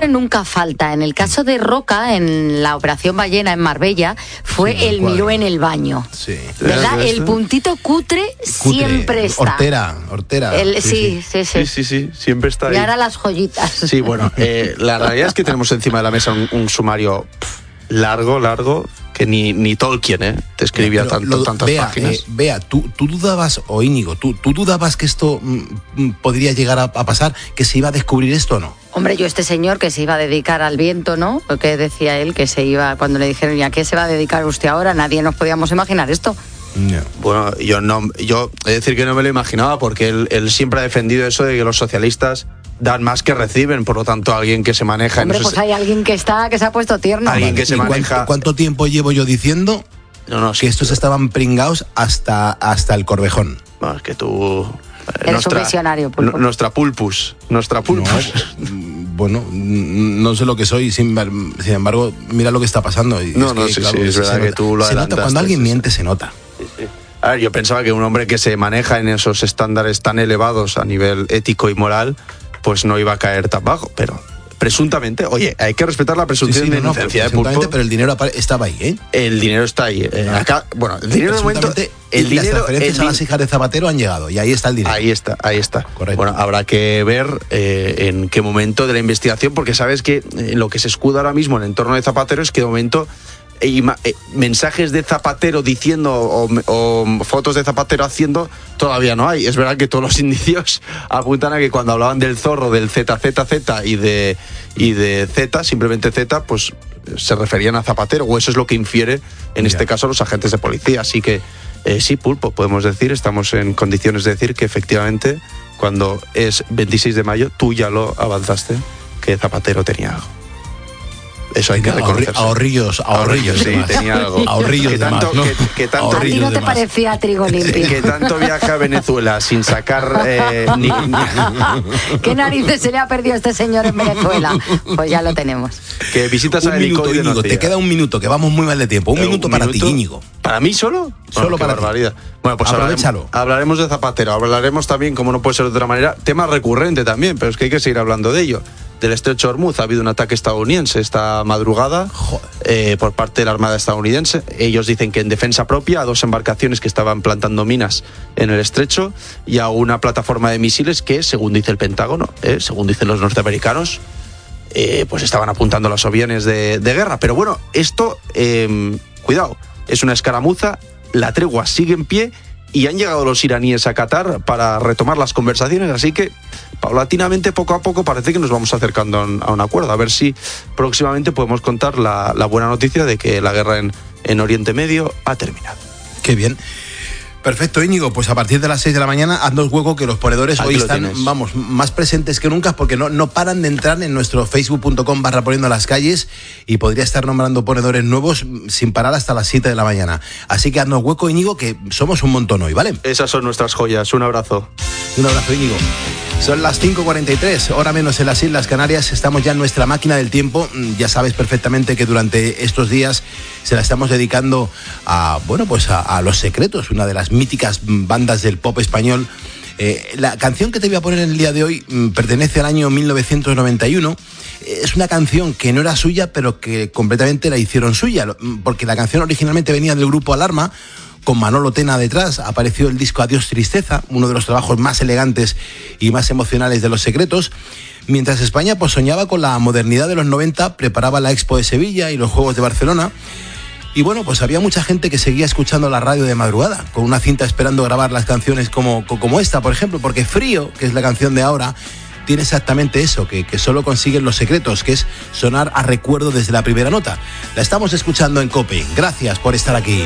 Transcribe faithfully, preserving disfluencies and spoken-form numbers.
nunca falta. En el caso de Roca, en la Operación Ballena en Marbella, fue sí, el miró en el baño. Sí. ¿Verdad? El puntito cutre, cutre siempre está. Hortera, hortera. El, sí, sí, sí, sí. Sí, sí, sí, siempre está ahí. Y ahora las joyitas. Sí, bueno, eh, la realidad es que tenemos encima de la mesa un, un sumario pff, largo, largo, que ni, ni Tolkien, ¿eh? Te escribía tanto, lo, tantas Bea, páginas. Eh, Bea, ¿tú, tú dudabas, o Íñigo, ¿tú, tú dudabas que esto mm, podría llegar a, a pasar, que se iba a descubrir esto o no? Hombre, yo este señor que se iba a dedicar al viento, ¿no? Lo que decía él, que se iba, cuando le dijeron, ¿y a qué se va a dedicar usted ahora? Nadie nos podíamos imaginar esto. No. Bueno, yo no, yo he de decir que no me lo imaginaba, porque él, él siempre ha defendido eso de que los socialistas dan más que reciben, por lo tanto alguien que se maneja... Hombre, en esos, pues hay alguien que está, que se ha puesto tierno. Alguien Vale, que se ¿y maneja... ¿cuánto, ¿Cuánto tiempo llevo yo diciendo no, no, que sí, estos pero... estaban pringados hasta, hasta el Corvejón? Bueno, es que tú... Eres nuestra, un visionario, Pulpo. Nuestra pulpus, nuestra pulpus. No, bueno, no sé lo que soy, sin, sin embargo, mira lo que está pasando. Y no, es no, que, sí, claro, sí, es verdad que tú lo se nota, cuando alguien sí, miente sí. se nota. Sí, sí. A ver, yo pensaba que un hombre que se maneja en esos estándares tan elevados a nivel ético y moral, pues no iba a caer tan bajo, pero presuntamente, oye, hay que respetar la presunción sí, sí, de no, inocencia no, de Pulpo. Pero el dinero estaba ahí, ¿eh? El dinero está ahí. Eh, acá, bueno, el dinero de momento... El las dinero, transferencias el a las hijas de Zapatero han llegado y ahí está el dinero. Ahí está, ahí está. Correcto. Bueno, habrá que ver eh, en qué momento de la investigación, porque sabes que eh, lo que se escuda ahora mismo en el entorno de Zapatero es que de momento eh, eh, mensajes de Zapatero diciendo o, o fotos de Zapatero haciendo todavía no hay. Es verdad que todos los indicios apuntan a que cuando hablaban del zorro, del Z Z Z y de, y de Z, simplemente Z, pues se referían a Zapatero, o eso es lo que infiere en ya. este caso los agentes de policía. Así que Eh, sí, Pulpo, podemos decir, estamos en condiciones de decir que efectivamente cuando es veintiséis de mayo tú ya lo avanzaste, que Zapatero tenía algo. Eso hay que reconocerse. Ahorrillos, ahorrillos, sí, tenía algo. Ahorrillos que tanto, de más, ¿no? que, que tanto, a ti no te más. parecía trigo limpio. Que tanto viaja a Venezuela sin sacar eh, ni, ni... ¿Qué narices se le ha perdido a este señor en Venezuela? Pues ya lo tenemos. Que visitas a Íñigo, Íñigo, te queda un minuto, que vamos muy mal de tiempo. Un eh, minuto un para minuto. ti, Íñigo. ¿Para mí solo? Solo bueno, para barbaridad. ti. Bueno, pues aprovechalo. Hablaremos, hablaremos de Zapatero, hablaremos también, como no puede ser de otra manera, tema recurrente también, pero es que hay que seguir hablando de ello. Del estrecho de Hormuz ha habido un ataque estadounidense esta madrugada eh, por parte de la Armada estadounidense. Ellos dicen que en defensa propia a dos embarcaciones que estaban plantando minas en el estrecho y a una plataforma de misiles que, según dice el Pentágono, eh, según dicen los norteamericanos, eh, pues estaban apuntando a los aviones de, de guerra. Pero bueno, esto, eh, cuidado, es una escaramuza, la tregua sigue en pie y han llegado los iraníes a Qatar para retomar las conversaciones, así que paulatinamente, poco a poco, parece que nos vamos acercando a un acuerdo. A ver si próximamente podemos contar la, la buena noticia de que la guerra en, en Oriente Medio ha terminado. Qué bien. Perfecto, Íñigo, pues a partir de las seis de la mañana haznos hueco que los ponedores Aquí hoy lo están, tienes. vamos, más presentes que nunca porque no, no paran de entrar en nuestro facebook punto com barra poniendo las calles y podría estar nombrando ponedores nuevos sin parar hasta las siete de la mañana. Así que haznos hueco, Íñigo, que somos un montón hoy, ¿vale? Esas son nuestras joyas. Un abrazo. Un abrazo, Íñigo. Son las cinco cuarenta y tres, hora menos en las Islas Canarias. Estamos ya en nuestra máquina del tiempo. Ya sabes perfectamente que durante estos días se la estamos dedicando a, bueno, pues a, a Los Secretos, una de las míticas bandas del pop español. Eh, la canción que te voy a poner en el día de hoy mm, pertenece al año mil novecientos noventa y uno. Es una canción que no era suya, pero que completamente la hicieron suya, porque la canción originalmente venía del grupo Alarma, con Manolo Tena detrás. Apareció el disco Adiós Tristeza, uno de los trabajos más elegantes y más emocionales de Los Secretos. Mientras España pues soñaba con la modernidad de los noventa, preparaba la Expo de Sevilla y los Juegos de Barcelona. Y bueno, pues había mucha gente que seguía escuchando la radio de madrugada, con una cinta esperando grabar las canciones como, como esta, por ejemplo, porque Frío, que es la canción de ahora, tiene exactamente eso, que, que solo consiguen Los Secretos, que es sonar a recuerdo desde la primera nota. La estamos escuchando en COPE. Gracias por estar aquí.